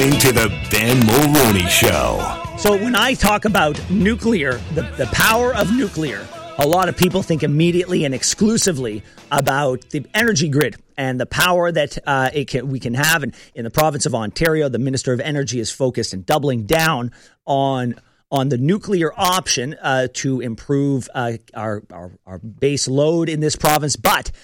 listening to the Ben Mulroney Show. So when I talk about nuclear, the power of nuclear, a lot of people think immediately and exclusively about the energy grid and the power that we can have. And in the province of Ontario, the Minister of Energy is focused and doubling down on the nuclear option to improve our base load in this province. But